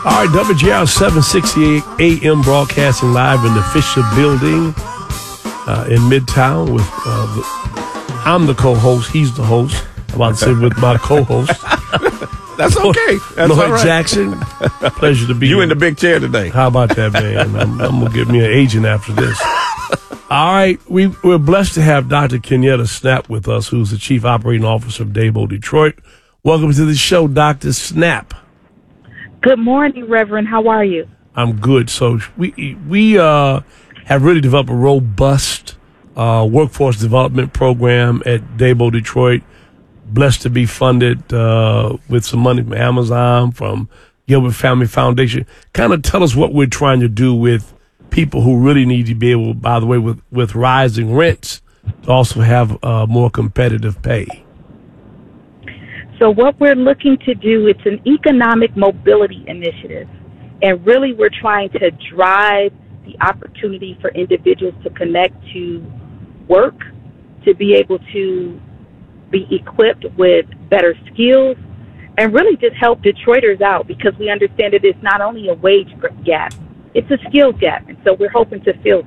All right, WGR 760 AM broadcasting live in the Fisher Building in Midtown with I'm the co-host. He's the host. I'm about to say with my co-host. That's okay. That's Lloyd all right. Jackson. Pleasure to be You here. in the big chair today. How about that, man? I'm going to get me an agent after this. All right. We're blessed to have Dr. Kenyatta Snap with us, who's the Chief Operating Officer of Dabo Detroit. Welcome to the show, Dr. Snap. Good morning, Reverend. How are you? I'm good. So we have really developed a robust workforce development program at Dabo Detroit. Blessed to be funded with some money from Amazon, from Gilbert Family Foundation. Kind of tell us what we're trying to do with people who really need to be able, by the way, with rising rents, to also have more competitive pay. So what we're looking to do, it's an economic mobility initiative. And really we're trying to drive the opportunity for individuals to connect to work, to be able to be equipped with better skills, and really just help Detroiters out, because we understand that it's not only a wage gap, it's a skills gap. And so we're hoping to fill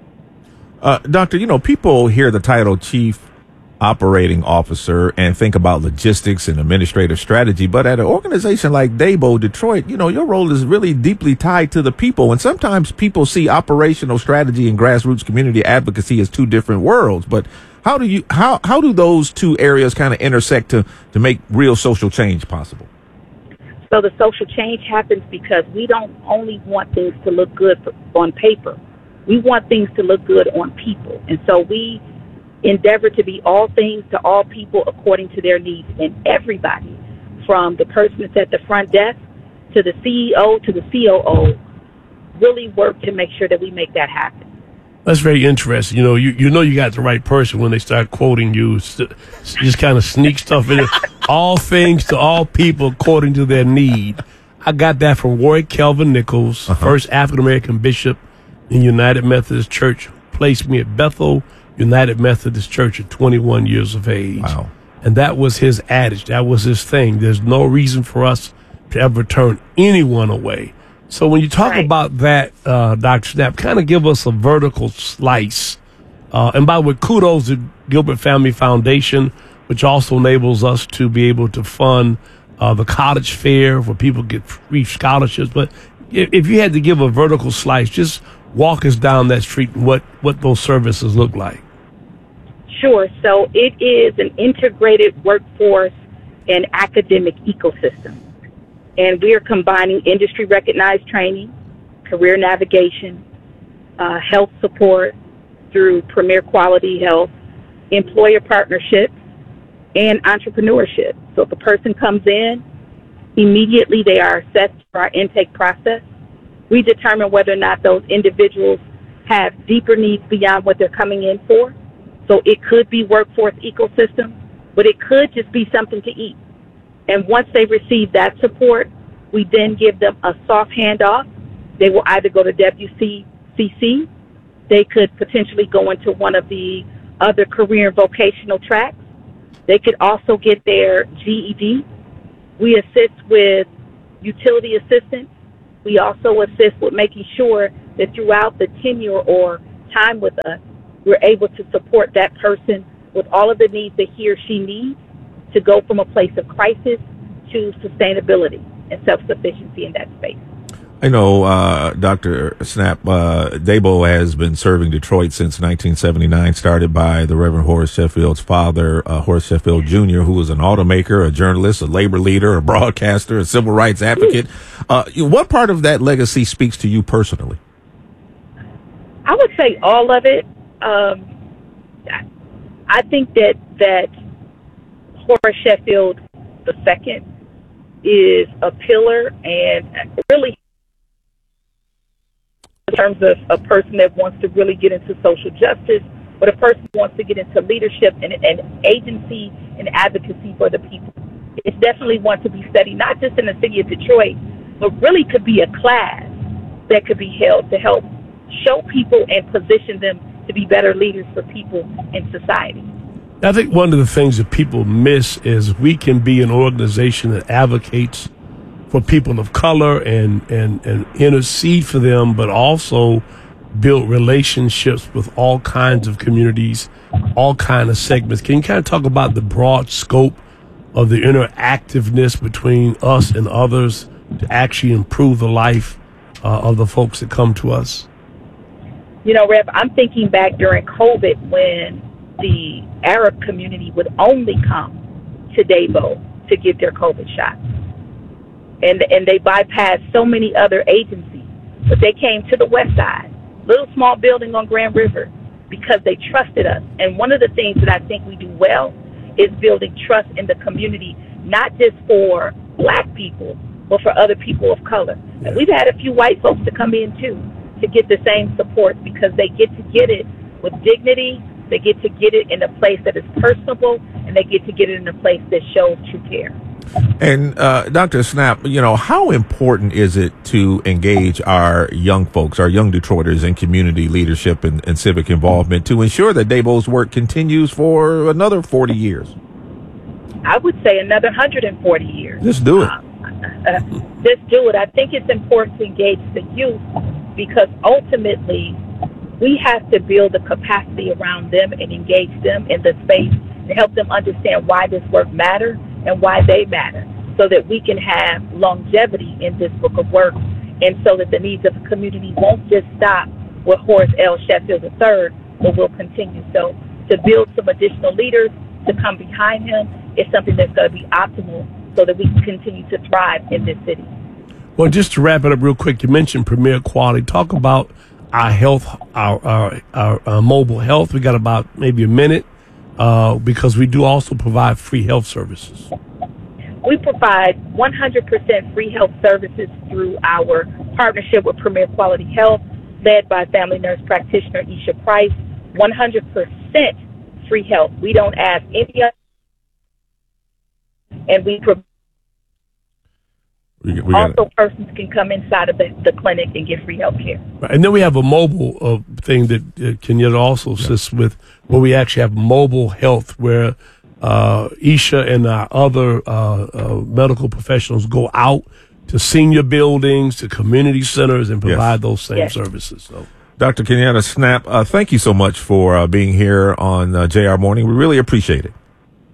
that. Doctor, people hear the title Chief Operating Officer and think about logistics and administrative strategy, but at an organization like Dabo Detroit, your role is really deeply tied to the people. And sometimes people see operational strategy and grassroots community advocacy as two different worlds. But how do those two areas kind of intersect to make real social change possible? So the social change happens because we don't only want things to look good on paper. We want things to look good on people. And so we endeavor to be all things to all people according to their needs. And everybody, from the person that's at the front desk to the CEO to the COO, really work to make sure that we make that happen. That's very interesting. You got the right person when they start quoting you. Just kind of sneak stuff in. All things to all people according to their need. I got that from Roy Kelvin Nichols, first African-American bishop in United Methodist Church. Placed me at Bethel United Methodist Church at 21 years of age. Wow. And that was his adage. That was his thing. There's no reason for us to ever turn anyone away. So when you talk about that, Dr. Snap, kind of give us a vertical slice. And by the way, kudos to Gilbert Family Foundation, which also enables us to be able to fund the college fair where people get free scholarships. But if you had to give a vertical slice, just walk us down that street and what those services look like. Sure. So it is an integrated workforce and academic ecosystem. And we are combining industry-recognized training, career navigation, health support through Premier Quality Health, employer partnerships, and entrepreneurship. So if a person comes in, immediately they are assessed for our intake process. We determine whether or not those individuals have deeper needs beyond what they're coming in for. So it could be workforce ecosystem, but it could just be something to eat. And once they receive that support, we then give them a soft handoff. They will either go to WCCC. They could potentially go into one of the other career and vocational tracks. They could also get their GED. We assist with utility assistance. We also assist with making sure that throughout the tenure or time with us, we're able to support that person with all of the needs that he or she needs to go from a place of crisis to sustainability and self-sufficiency in that space. I know, Dr. Snap, Dabo has been serving Detroit since 1979, started by the Reverend Horace Sheffield's father, Horace Sheffield Jr., who was an automaker, a journalist, a labor leader, a broadcaster, a civil rights advocate. What part of that legacy speaks to you personally? I would say all of it. I think that Horace Sheffield II is a pillar, and really in terms of a person that wants to really get into social justice, but a person who wants to get into leadership and agency and advocacy for the people. It's definitely one to be studied, not just in the city of Detroit, but really could be a class that could be held to help show people and position them to be better leaders for people in society. I think one of the things that people miss is we can be an organization that advocates for people of color and intercede for them, but also build relationships with all kinds of communities, all kinds of segments. Can you kind of talk about the broad scope of the interactiveness between us and others to actually improve the life of the folks that come to us? You know, Rev, I'm thinking back during COVID when the Arab community would only come to Dabo to get their COVID shots. And they bypassed so many other agencies, but they came to the west side, little small building on Grand River, because they trusted us. And one of the things that I think we do well is building trust in the community, not just for black people, but for other people of color. And we've had a few white folks to come in too to get the same support, because they get to get it with dignity, they get to get it in a place that is personable, and they get to get it in a place that shows true care. And Dr. Snap, you know, how important is it to engage our young folks, our young Detroiters in community leadership and civic involvement to ensure that Dabo's work continues for another 40 years? I would say another 140 years. Just do it. Just do it. I think it's important to engage the youth, because ultimately we have to build the capacity around them and engage them in the space to help them understand why this work matters and why they matter, so that we can have longevity in this book of work, and so that the needs of the community won't just stop with Horace L. Sheffield III, but will continue. So to build some additional leaders to come behind him is something that's going to be optimal so that we can continue to thrive in this city. Well, just to wrap it up real quick, you mentioned Premier Quality. Talk about our health, our mobile health. We got about maybe a minute. Because we do also provide free health services. We provide 100% free health services through our partnership with Premier Quality Health, led by family nurse practitioner Isha Price. 100% free health. We don't ask any other, and we provide. Also, persons can come inside of the clinic and get free health care. Right. And then we have a mobile thing that Kenyatta also assists with, where we actually have mobile health, where Isha and our other medical professionals go out to senior buildings, to community centers, and provide those same services. So, Dr. Kenyatta Snap, thank you so much for being here on JR Morning. We really appreciate it.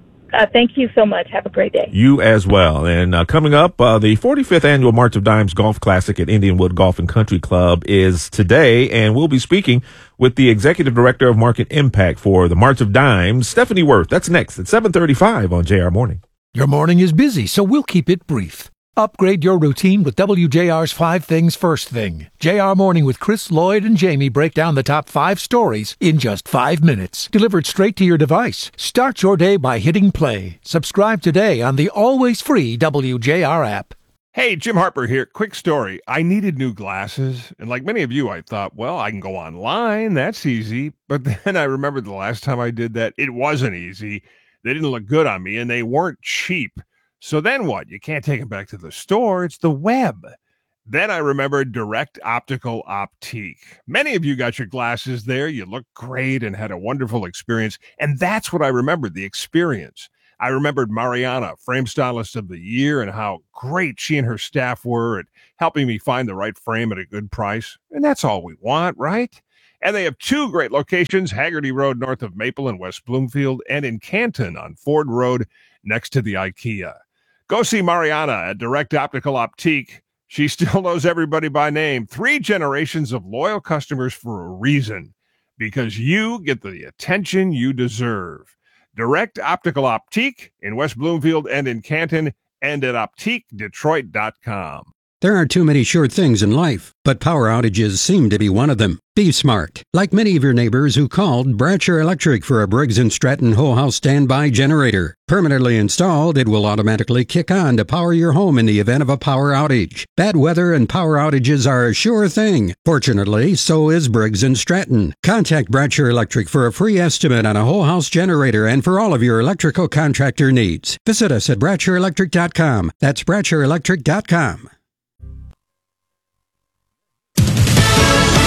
Thank you so much. Have a great day. You as well. And coming up, the 45th Annual March of Dimes Golf Classic at Indianwood Golf and Country Club is today, and we'll be speaking with the Executive Director of Market Impact for the March of Dimes, Stephanie Worth. That's next at 7:35 on JR Morning. Your morning is busy, so we'll keep it brief. Upgrade your routine with WJR's 5 Things First Thing. JR Morning with Chris, Lloyd, and Jamie break down the top 5 stories in just 5 minutes. Delivered straight to your device. Start your day by hitting play. Subscribe today on the always free WJR app. Hey, Jim Harper here. Quick story. I needed new glasses, and like many of you, I thought, well, I can go online. That's easy. But then I remembered the last time I did that, it wasn't easy. They didn't look good on me, and they weren't cheap. So then what? You can't take them back to the store. It's the web. Then I remembered Direct Optical Optique. Many of you got your glasses there. You looked great and had a wonderful experience. And that's what I remembered, the experience. I remembered Mariana, Frame Stylist of the Year, and how great she and her staff were at helping me find the right frame at a good price. And that's all we want, right? And they have 2 great locations, Haggerty Road north of Maple in West Bloomfield, and in Canton on Ford Road next to the IKEA. Go see Mariana at Direct Optical Optique. She still knows everybody by name. 3 generations of loyal customers for a reason, because you get the attention you deserve. Direct Optical Optique in West Bloomfield and in Canton, and at OptiqueDetroit.com. There aren't too many sure things in life, but power outages seem to be one of them. Be smart. Like many of your neighbors who called Bratcher Electric for a Briggs & Stratton whole house standby generator. Permanently installed, it will automatically kick on to power your home in the event of a power outage. Bad weather and power outages are a sure thing. Fortunately, so is Briggs & Stratton. Contact Bratcher Electric for a free estimate on a whole house generator and for all of your electrical contractor needs. Visit us at BratcherElectric.com. That's BratcherElectric.com.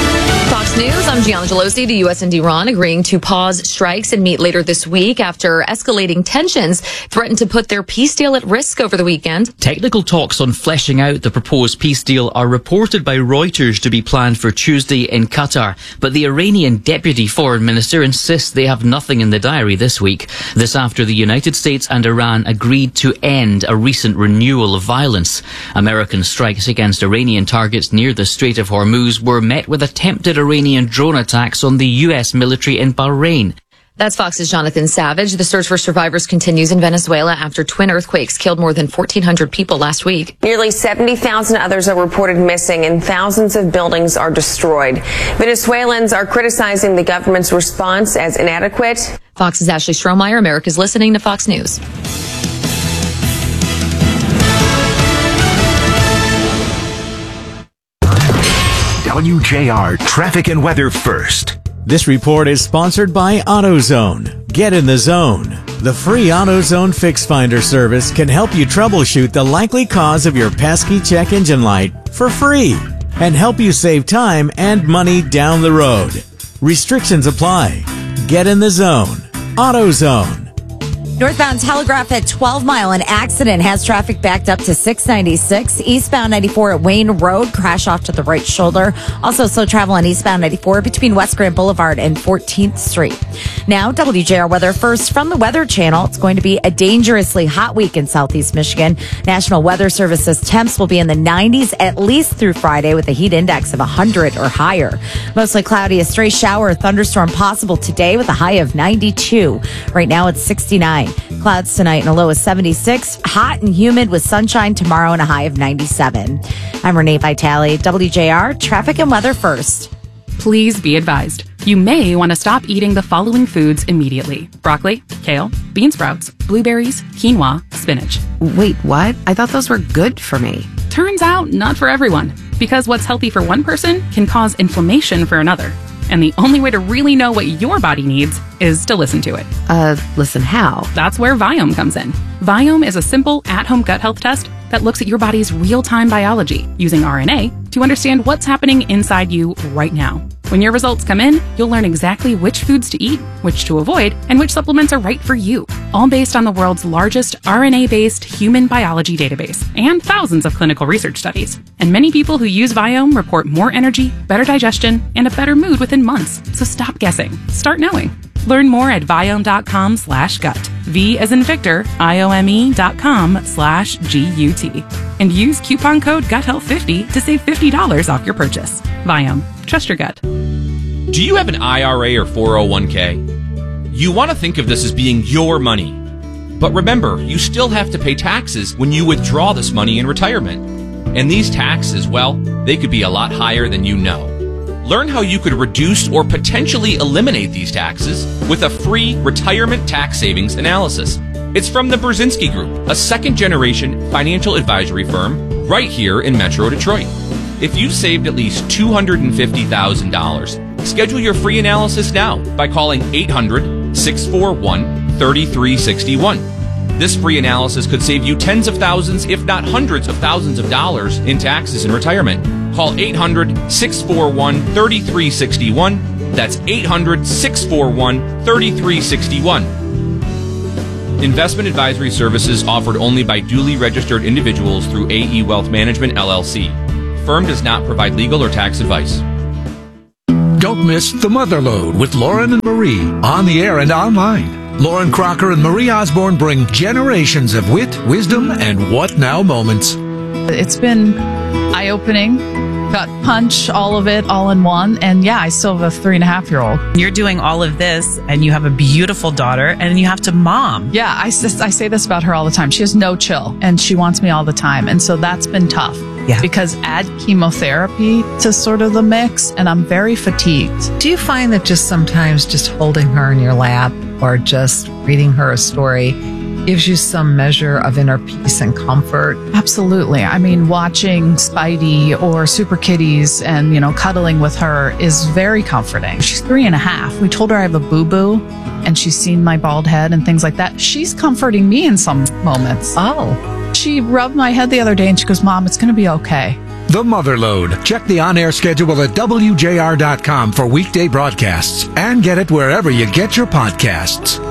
Fox News, I'm Gianna Gelosi. The U.S. and Iran agreeing to pause strikes and meet later this week after escalating tensions threatened to put their peace deal at risk over the weekend. Technical talks on fleshing out the proposed peace deal are reported by Reuters to be planned for Tuesday in Qatar, but the Iranian deputy foreign minister insists they have nothing in the diary this week. This after the United States and Iran agreed to end a recent renewal of violence. American strikes against Iranian targets near the Strait of Hormuz were met with attempted Iranian drone attacks on the U.S. military in Bahrain. That's Fox's Jonathan Savage. The search for survivors continues in Venezuela after twin earthquakes killed more than 1,400 people last week. Nearly 70,000 others are reported missing and thousands of buildings are destroyed. Venezuelans are criticizing the government's response as inadequate. Fox's Ashley Strohmeyer. America's listening to Fox News. WJR Traffic and Weather First. This report is sponsored by AutoZone. Get in the zone. The free AutoZone Fix Finder service can help you troubleshoot the likely cause of your pesky check engine light for free and help you save time and money down the road. Restrictions apply. Get in the zone. AutoZone. Northbound Telegraph at 12 Mile, an accident has traffic backed up to 696. Eastbound 94 at Wayne Road, crash off to the right shoulder. Also slow travel on eastbound 94 between West Grand Boulevard and 14th Street. Now, WJR weather first from the Weather Channel. It's going to be a dangerously hot week in southeast Michigan. National Weather Service says temps will be in the 90s at least through Friday with a heat index of 100 or higher. Mostly cloudy, a stray shower or thunderstorm possible today with a high of 92. Right now it's 69. Clouds tonight and a low of 76. Hot and humid with sunshine tomorrow and a high of 97. I'm Renee Vitale, WJR Traffic and Weather First. Please be advised. You may want to stop eating the following foods immediately. Broccoli, kale, bean sprouts, blueberries, quinoa, spinach. Wait, what? I thought those were good for me. Turns out, not for everyone. Because what's healthy for one person can cause inflammation for another. And the only way to really know what your body needs is to listen to it. Listen how? That's where Viome comes in. Viome is a simple at-home gut health test that looks at your body's real-time biology using RNA to understand what's happening inside you right now. When your results come in, you'll learn exactly which foods to eat, which to avoid, and which supplements are right for you. All based on the world's largest RNA-based human biology database and thousands of clinical research studies. And many people who use Viome report more energy, better digestion, and a better mood within months. So stop guessing. Start knowing. Learn more at Viome.com/gut. V as in Victor, IOME.com/GUT. And use coupon code GUTHEALTH50 to save $50 off your purchase. Viome. Trust your gut. Do you have an IRA or 401k? You want to think of this as being your money. But remember, you still have to pay taxes when you withdraw this money in retirement. And these taxes, well, they could be a lot higher than you know. Learn how you could reduce or potentially eliminate these taxes with a free retirement tax savings analysis. It's from the Brzezinski Group, a second-generation financial advisory firm right here in Metro Detroit. If you've saved at least $250,000, schedule your free analysis now by calling 800-641-3361. This free analysis could save you tens of thousands, if not hundreds of thousands of dollars in taxes in retirement. Call 800-641-3361. That's 800-641-3361. Investment advisory services offered only by duly registered individuals through AE Wealth Management, LLC. Firm does not provide legal or tax advice. Don't miss The Motherlode with Lauren and Marie on the air and online. Lauren Crocker and Marie Osborne bring generations of wit, wisdom, and what now moments. It's been eye-opening, gut punch, all of it, all in one. And yeah, I still have a 3.5-year-old. You're doing all of this and you have a beautiful daughter and you have to mom. Yeah, I say this about her all the time. She has no chill and she wants me all the time. And so that's been tough. Yeah. Because add chemotherapy to sort of the mix and I'm very fatigued. Do you find that just sometimes just holding her in your lap or just reading her a story gives you some measure of inner peace and comfort? Absolutely. I mean, watching Spidey or Super Kitties and, cuddling with her is very comforting. She's 3.5. We told her I have a boo-boo and she's seen my bald head and things like that. She's comforting me in some moments. Oh. She rubbed my head the other day and she goes, Mom, it's going to be okay. The Motherlode. Check the on-air schedule at WJR.com for weekday broadcasts and get it wherever you get your podcasts.